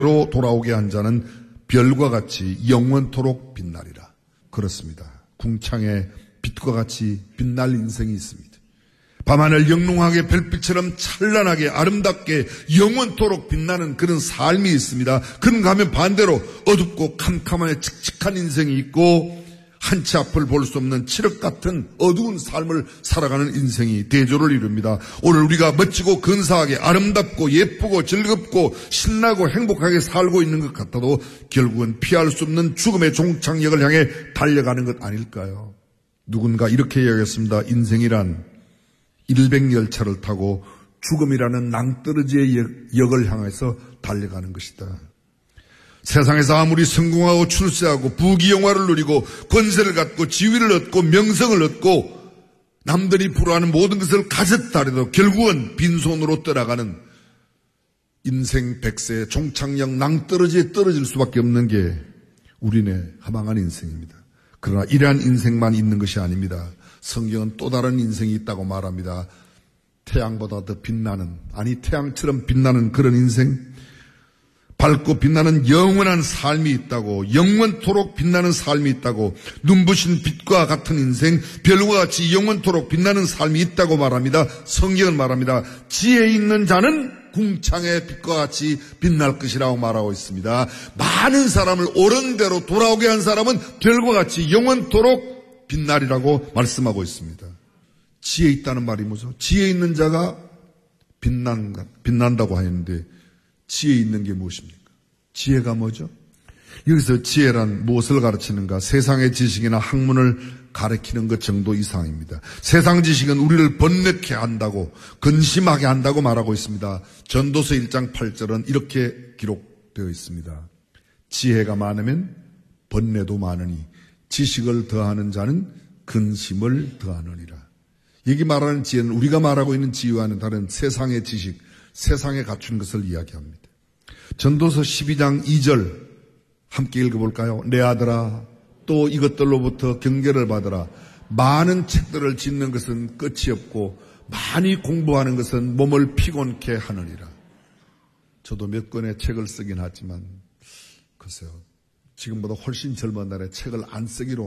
돌아오게 한 자는 별과 같이 영원토록 빛나리라. 그렇습니다. 궁창에 빛과 같이 빛날 인생이 있습니다. 밤하늘 영롱하게 별빛처럼 찬란하게 아름답게 영원토록 빛나는 그런 삶이 있습니다. 그런가 하면 반대로 어둡고 캄캄하게 칙칙한 인생이 있고 한치 앞을 볼 수 없는 칠흑 같은 어두운 삶을 살아가는 인생이 대조를 이룹니다. 오늘 우리가 멋지고 근사하게 아름답고 예쁘고 즐겁고 신나고 행복하게 살고 있는 것 같아도 결국은 피할 수 없는 죽음의 종착역을 향해 달려가는 것 아닐까요? 누군가 이렇게 이야기했습니다. 인생이란 일백열차를 타고 죽음이라는 낭떠러지의 역을 향해서 달려가는 것이다. 세상에서 아무리 성공하고 출세하고 부귀영화를 누리고 권세를 갖고 지위를 얻고 명성을 얻고 남들이 부러워하는 모든 것을 가졌다 해도 결국은 빈손으로 떠나가는 인생 백세의 종착역 낭떠러지에 떨어질 수밖에 없는 게 우리네 허망한 인생입니다. 그러나 이러한 인생만 있는 것이 아닙니다. 성경은 또 다른 인생이 있다고 말합니다. 태양보다 더 빛나는, 아니 태양처럼 빛나는 그런 인생, 밝고 빛나는 영원한 삶이 있다고, 영원토록 빛나는 삶이 있다고, 눈부신 빛과 같은 인생, 별과 같이 영원토록 빛나는 삶이 있다고 말합니다. 성경은 말합니다. 지혜 있는 자는 궁창의 빛과 같이 빛날 것이라고 말하고 있습니다. 많은 사람을 옳은 대로 돌아오게 한 사람은 별과 같이 영원토록 빛나리라고 말씀하고 있습니다. 지혜 있다는 말이 뭐죠? 지혜 있는 자가 빛난다고 하는데 지혜 있는 게 무엇입니까? 지혜가 뭐죠? 여기서 지혜란 무엇을 가르치는가? 세상의 지식이나 학문을 가르치는 것 정도 이상입니다. 세상 지식은 우리를 번뇌케 한다고, 근심하게 한다고 말하고 있습니다. 전도서 1장 8절은 이렇게 기록되어 있습니다. 지혜가 많으면 번뇌도 많으니 지식을 더하는 자는 근심을 더하느니라. 여기 말하는 지혜는 우리가 말하고 있는 지혜와는 다른 세상의 지식, 세상에 갖춘 것을 이야기합니다. 전도서 12장 2절 함께 읽어볼까요? 내 아들아, 또 이것들로부터 경계를 받으라. 많은 책들을 짓는 것은 끝이 없고 많이 공부하는 것은 몸을 피곤케 하느니라. 저도 몇 권의 책을 쓰긴 하지만 글쎄요, 지금보다 훨씬 젊은 날에 책을 안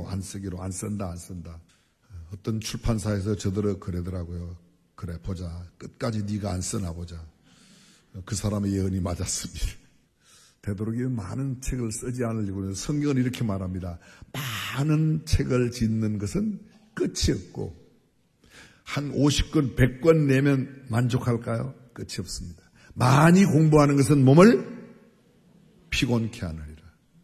쓴다. 어떤 출판사에서 저더러 그러더라고요. 그래 보자, 끝까지 네가 안 쓰나 보자. 그 사람의 예언이 맞았습니다. 되도록이면 많은 책을 쓰지 않으려고 해서 성경은 이렇게 말합니다. 많은 책을 짓는 것은 끝이 없고 한 50권, 100권 내면 만족할까요? 끝이 없습니다. 많이 공부하는 것은 몸을 피곤케 하느니라.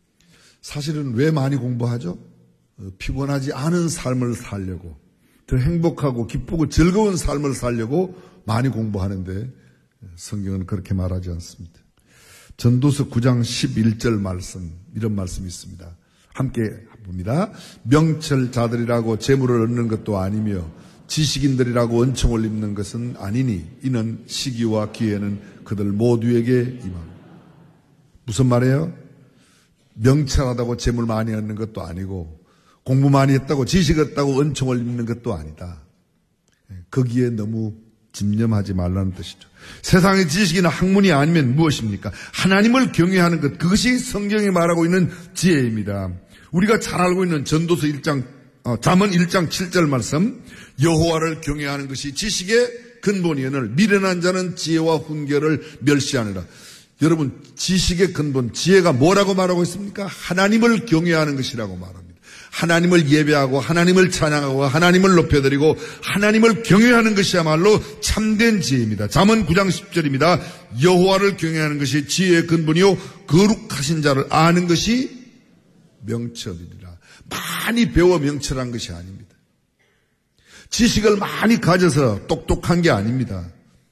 사실은 왜 많이 공부하죠? 피곤하지 않은 삶을 살려고, 더 행복하고 기쁘고 즐거운 삶을 살려고 많이 공부하는데 성경은 그렇게 말하지 않습니다. 전도서 9장 11절 말씀, 이런 말씀이 있습니다. 함께 봅니다. 명철자들이라고 재물을 얻는 것도 아니며 지식인들이라고 은총을 입는 것은 아니니 이는 시기와 기회는 그들 모두에게 임함. 무슨 말이에요? 명철하다고 재물 많이 얻는 것도 아니고 공부 많이 했다고 지식 얻다고 은총을 입는 것도 아니다. 거기에 너무 집념하지 말라는 뜻이죠. 세상의 지식이나 학문이 아니면 무엇입니까? 하나님을 경외하는 것, 그것이 성경이 말하고 있는 지혜입니다. 우리가 잘 알고 있는 전도서 1장, 잠언 1장 7절 말씀, 여호와를 경외하는 것이 지식의 근본이오늘 미련한 자는 지혜와 훈계를 멸시하느라. 여러분, 지식의 근본, 지혜가 뭐라고 말하고 있습니까? 하나님을 경외하는 것이라고 말합니다. 하나님을 예배하고 하나님을 찬양하고 하나님을 높여드리고 하나님을 경외하는 것이야말로 참된 지혜입니다. 잠언 9장 10절입니다. 여호와를 경외하는 것이 지혜의 근본이요 거룩하신 자를 아는 것이 명철이니라. 많이 배워 명철한 것이 아닙니다. 지식을 많이 가져서 똑똑한 게 아닙니다.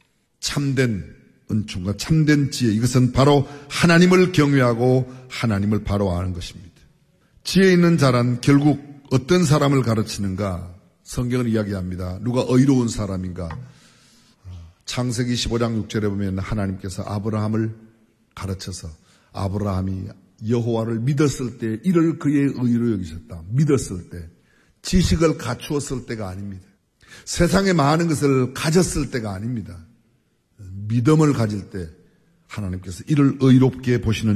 참된 은총과 참된 지혜, 이것은 바로 하나님을 경외하고 하나님을 바로 아는 것입니다. 지혜 있는 자란 결국 어떤 사람을 가르치는가? 성경을 이야기합니다. 누가 의로운 사람인가? 창세기 15장 6절에 보면 하나님께서 아브라함을 가르쳐서 아브라함이 여호와를 믿었을 때 이를 그의 의로 여기셨다. 믿었을 때, 지식을 갖추었을 때가 아닙니다. 세상에 많은 것을 가졌을 때가 아닙니다. 믿음을 가질 때, 하나님께서 이를 의롭게 보시는